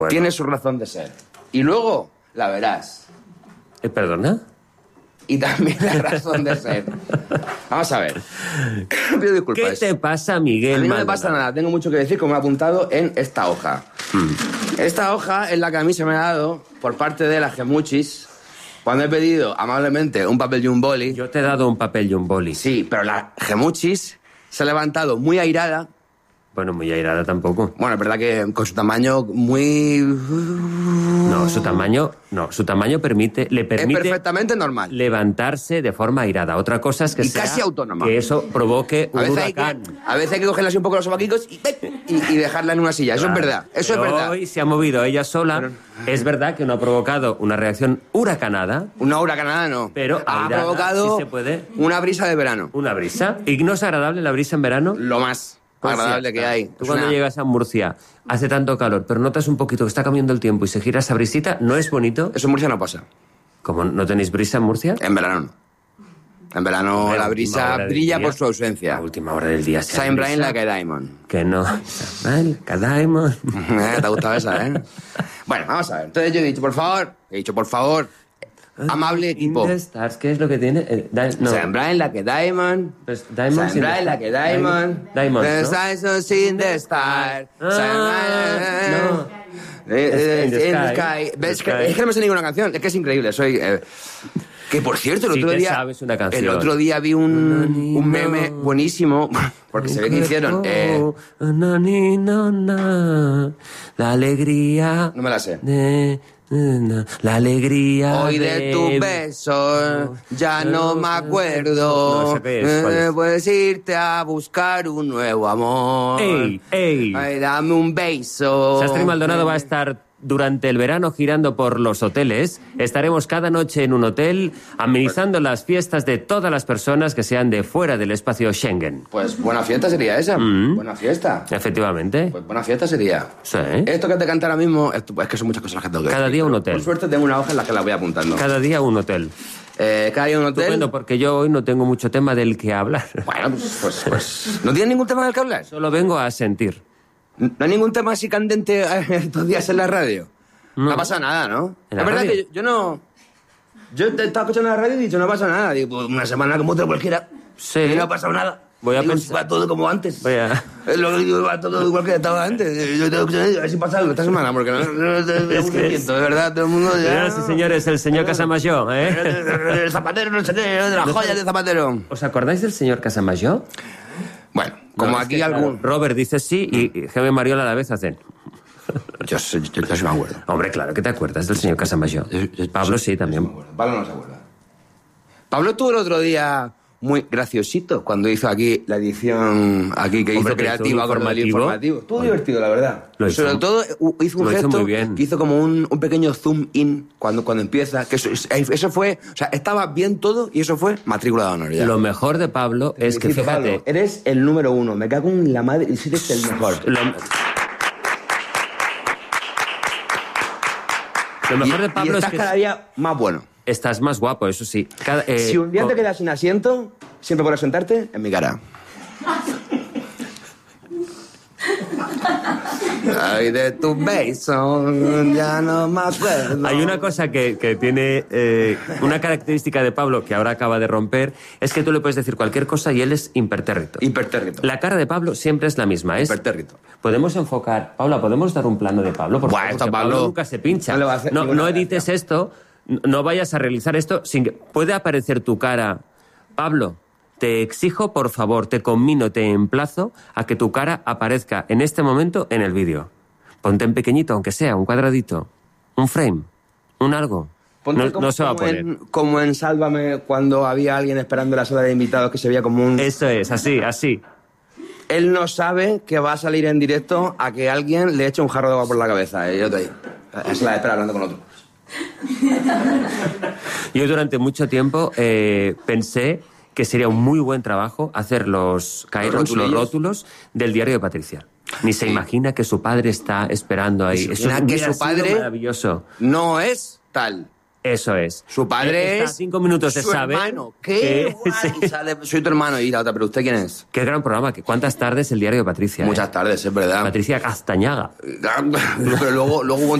tiene su razón de ser. Y luego la verás. ¿Perdona? Y también la razón de ser. Vamos a ver. Pido disculpas. ¿Qué te pasa, Miguel? A mí no me Maldonado? pasa nada. Tengo mucho que decir, como he apuntado en esta hoja. Esta hoja es la que a mí se me ha dado por parte de la Gemuchis cuando he pedido amablemente un papel y un boli. Yo te he dado un papel y un boli. Sí, pero la Gemuchis se ha levantado muy airada. Bueno, muy airada tampoco. Bueno, es verdad que con su tamaño muy... No, su tamaño le permite Es perfectamente normal. levantarse de forma airada. Otra cosa es que Y sea casi autónoma. que eso provoque un A veces, huracán. hay que cogerle así un poco los sobaquicos y dejarla en una silla. Eso Claro. es verdad. Eso Pero es verdad. hoy se ha movido ella sola. Pero- Es verdad que no ha provocado una reacción huracanada, Una huracanada no. Pero ha airada provocado sí se puede. una brisa de verano. una brisa. ¿Y no es agradable la brisa en verano? Lo más Pues agradable sí. que hay. Tú Es cuando una- llegas a Murcia, hace tanto calor, pero notas un poquito que está cambiando el tiempo y se gira esa brisita, ¿no es bonito? Eso en Murcia no pasa. ¿Cómo no tenéis brisa en Murcia? En verano no. En verano Hombre, la a última brisa hora del brilla día. por su ausencia. A última hora del día. Saint Brian like a diamond. Que no. Saint Brian. ¿Te ha gustado esa, eh? Bueno, vamos a ver. Entonces yo he dicho, por favor, amable equipo. In the Stars, ¿qué es lo que tiene? No. Saint Brian like a diamond. Pues Diamonds Saint in the Brian like a diamond. Diamonds, The ¿no? stars in the star. no. In the sky. ¿Ves? Es que no me sé ninguna canción. Es que es increíble. Soy... Que por cierto, el Sí otro que día. sabes una canción. El otro día vi un meme buenísimo. Porque se ve que hicieron. La alegría. No me la sé. La alegría. Hoy de tu beso ya no me acuerdo. No sé qué es, ¿cuál es? Puedes irte a buscar un nuevo amor. ¡Ey! ¡Ey! Ay, dame un beso. Sastre Maldonado va a estar durante el verano girando por los hoteles. Estaremos cada noche en un hotel amenizando las fiestas de todas las personas que sean de fuera del espacio Schengen. Pues buena fiesta sería esa. Buena fiesta. Efectivamente. Pues buena fiesta sería. Sí. Esto que te canta ahora mismo, es que son muchas cosas las que tengo que Cada decir, día un pero hotel. Por suerte tengo una hoja en la que la voy apuntando. Cada día un hotel. Cada día un hotel. Estupendo, porque yo hoy no tengo mucho tema del que hablar. Bueno, pues ¿no tienes ningún tema del que hablar? Solo vengo a sentir. ¿No hay ningún tema así candente estos días en la radio? No ha pasado nada, ¿no? ¿En la Es verdad radio? que yo no... Yo te estaba escuchando la radio y he dicho, no pasa nada. Digo, pues una semana como otra cualquiera. Sí. Y no ha pasado nada. Voy a Digo, pensar- va todo como antes. Voy a- Es lo que digo, va todo igual que estaba antes. Yo tengo que a ver si pasa algo esta semana, porque no Es que es- de verdad, todo el mundo ya... Señoras y señores, el señor Casamayor, ¿eh? El zapatero, no sé qué, de las joyas del zapatero. ¿Os acordáis del señor Casamayor? Bueno, como No, es aquí que, algún... claro, Robert dice sí y Jaime Mariola a la vez hacen. Yo sí me acuerdo. Hombre, claro que te acuerdas del señor Casamayor. Pablo sí, también. Pablo no se acuerda. Pablo estuvo el otro día muy graciosito cuando hizo aquí la edición aquí que Hombre, hizo que hizo creativa un con el informativo. Estuvo divertido, la verdad. Lo hizo- Sobre todo hizo un lo hizo gesto muy bien. que hizo como un pequeño zoom in cuando empieza. Que eso fue... O sea, estaba bien todo y eso fue matrícula de honor ya. Lo mejor de Pablo es que, Felicito, fíjate... Pablo, eres el número uno. Me cago en la madre y eres el mejor. Lo mejor de Y Pablo es estás que cada día más bueno. estás más guapo, eso sí. Si un día te quedas sin asiento, siempre podrás sentarte en mi cara. Ay, de tu beso, ya no me acuerdo. Hay una cosa que tiene una característica de Pablo que ahora acaba de romper, es que tú le puedes decir cualquier cosa y él es impertérrito. Impertérrito. La cara de Pablo siempre es la misma, es... Impertérrito. Podemos enfocar... Paula, ¿podemos dar un plano de Pablo? Buah, Porque esto Pablo nunca se pincha. no le va a hacer No, ninguna no edites gracia. esto, no vayas a realizar esto sin que... Puede aparecer tu cara... Pablo, te exijo, por favor, te conmino, te emplazo a que tu cara aparezca en este momento en el vídeo. Ponte en pequeñito, aunque sea, un cuadradito, un frame, un algo. Ponte No se va a poner. Como en Sálvame, cuando había alguien esperando en la sala de invitados que se veía como un... Eso es, así, así. Él no sabe que va a salir en directo a que alguien le eche un jarro de agua por la cabeza. Y yo estoy ahí. Es la espera hablando con otro. Yo durante mucho tiempo pensé que sería un muy buen trabajo hacer los cairons, los rótulos del diario de Patricia. Ni se imagina que su padre está esperando ahí. Eso Imagina que hubiera su padre sido maravilloso. no es tal. Eso es. Su padre Está a es 5 minutos de su saber hermano. ¡Qué guay! Sí. Sale, soy tu hermano. Y la otra, ¿pero usted quién es? Qué gran programa. ¿Cuántas tardes el diario de Patricia? Muchas tardes, es verdad. Patricia Castañaga. Pero luego hubo